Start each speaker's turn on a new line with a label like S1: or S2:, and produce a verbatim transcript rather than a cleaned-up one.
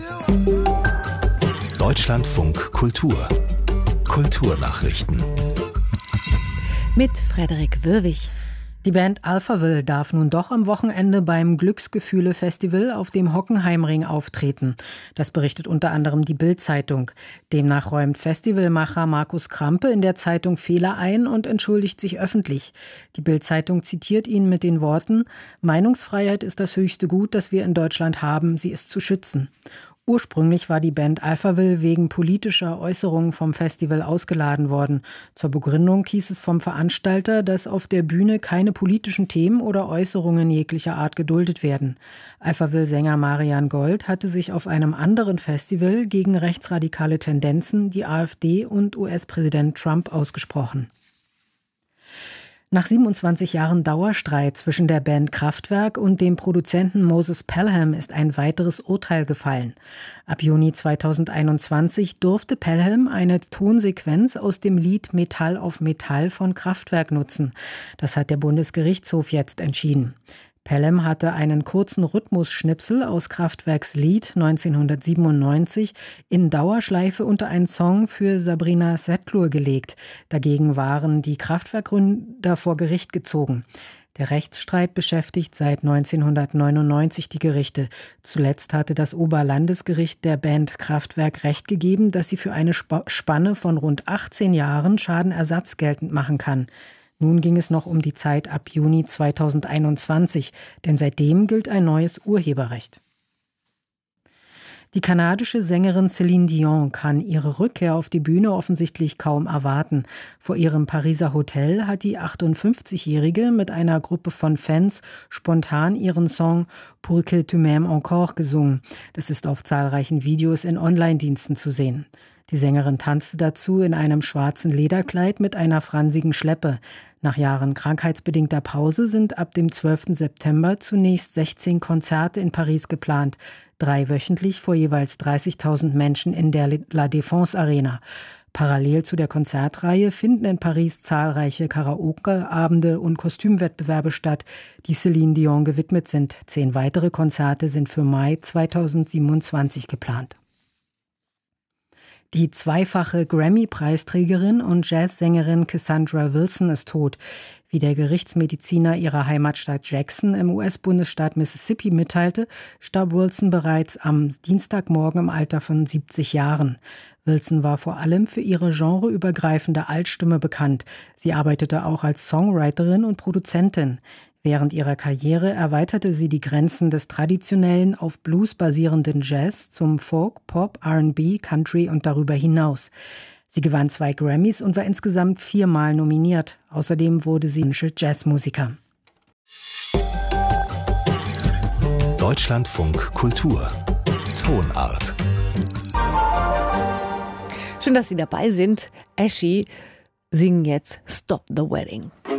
S1: Deutschlandfunk Kultur. Kulturnachrichten.
S2: Mit Frederik Wirwig. Die Band Alphaville darf nun doch am Wochenende beim Glücksgefühle-Festival auf dem Hockenheimring auftreten. Das berichtet unter anderem die Bild-Zeitung. Demnach räumt Festivalmacher Markus Krampe in der Zeitung Fehler ein und entschuldigt sich öffentlich. Die Bild-Zeitung zitiert ihn mit den Worten: Meinungsfreiheit ist das höchste Gut, das wir in Deutschland haben. Sie ist zu schützen. Ursprünglich war die Band Alphaville wegen politischer Äußerungen vom Festival ausgeladen worden. Zur Begründung hieß es vom Veranstalter, dass auf der Bühne keine politischen Themen oder Äußerungen jeglicher Art geduldet werden. Alphaville-Sänger Marian Gold hatte sich auf einem anderen Festival gegen rechtsradikale Tendenzen, die AfD und U S-Präsident Trump ausgesprochen. Nach siebenundzwanzig Jahren Dauerstreit zwischen der Band Kraftwerk und dem Produzenten Moses Pelham ist ein weiteres Urteil gefallen. Ab Juni zweitausendeinundzwanzig durfte Pelham eine Tonsequenz aus dem Lied Metall auf Metall von Kraftwerk nutzen. Das hat der Bundesgerichtshof jetzt entschieden. Pelham hatte einen kurzen Rhythmusschnipsel aus Kraftwerks Lied neunzehnhundertsiebenundneunzig in Dauerschleife unter einen Song für Sabrina Setlur gelegt. Dagegen waren die Kraftwerkgründer vor Gericht gezogen. Der Rechtsstreit beschäftigt seit neunzehnhundertneunundneunzig die Gerichte. Zuletzt hatte das Oberlandesgericht der Band Kraftwerk Recht gegeben, dass sie für eine Spanne von rund achtzehn Jahren Schadenersatz geltend machen kann. Nun ging es noch um die Zeit ab Juni zweitausendeinundzwanzig, denn seitdem gilt ein neues Urheberrecht. Die kanadische Sängerin Céline Dion kann ihre Rückkehr auf die Bühne offensichtlich kaum erwarten. Vor ihrem Pariser Hotel hat die achtundfünfzigjährige mit einer Gruppe von Fans spontan ihren Song Pour que tu m'aimes encore gesungen. Das ist auf zahlreichen Videos in Online-Diensten zu sehen. Die Sängerin tanzte dazu in einem schwarzen Lederkleid mit einer fransigen Schleppe. Nach Jahren krankheitsbedingter Pause sind ab dem zwölften September zunächst sechzehn Konzerte in Paris geplant. Drei wöchentlich vor jeweils dreißigtausend Menschen in der La Défense Arena. Parallel zu der Konzertreihe finden in Paris zahlreiche Karaoke-Abende und Kostümwettbewerbe statt, die Céline Dion gewidmet sind. Zehn weitere Konzerte sind für Mai zweitausendsiebenundzwanzig geplant. Die zweifache Grammy-Preisträgerin und Jazzsängerin Cassandra Wilson ist tot. Wie der Gerichtsmediziner ihrer Heimatstadt Jackson im U S-Bundesstaat Mississippi mitteilte, starb Wilson bereits am Dienstagmorgen im Alter von siebzig Jahren. Wilson war vor allem für ihre genreübergreifende Altstimme bekannt. Sie arbeitete auch als Songwriterin und Produzentin. Während ihrer Karriere erweiterte sie die Grenzen des traditionellen, auf Blues basierenden Jazz zum Folk, Pop, R and B, Country und darüber hinaus. Sie gewann zwei Grammys und war insgesamt viermal nominiert. Außerdem wurde sie Jazzmusiker.
S1: Deutschlandfunk Kultur. Tonart.
S2: Schön, dass Sie dabei sind. Ashy singen jetzt Stop the Wedding.